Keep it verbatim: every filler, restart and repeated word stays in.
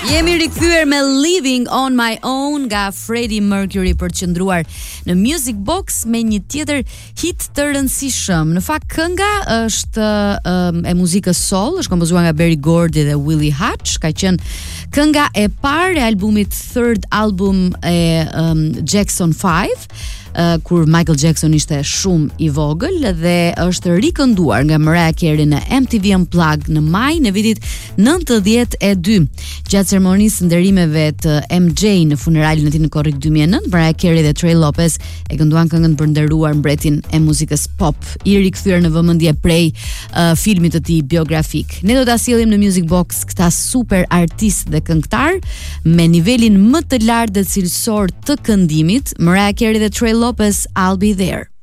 Jemi rikthyer me Living on My Own nga Freddie Mercury për të qëndruar në Music Box me një tjetër hit të rëndësishëm. Në fakt kënga është um, e muzikës soul, është kompozuar nga Berry Gordy dhe Willie Hutch, ka qenë kënga e parë e albumit Third Album e um, Jackson five. Uh, kur Michael Jackson ishte shumë i vogël dhe është rikënduar nga Mariah Carey në M T V Unplugged në maj në vitit nëntëdhjetë e dy. Gjatë ceremonisë nderimeve të M J në funeralin e tij në korrik dy mijë e nëntë, Mariah Carey dhe Trey Lopez e kënduan këngën për nderuar mbretin e muzikës pop, i rikthyer në vëmendje prej uh, filmit të tij biografik. Ne do ta sjellim në Music Box këta super artist dhe këngëtar me nivelin më të lartë dhe cilësor të këndimit, Mariah Carey dhe Trey Lopez, I'll Be There.